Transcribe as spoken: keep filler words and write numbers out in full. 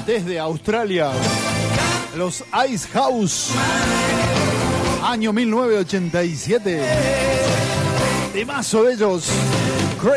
desde Australia, los Ice House, año mil novecientos ochenta y siete. Temazo de ellos.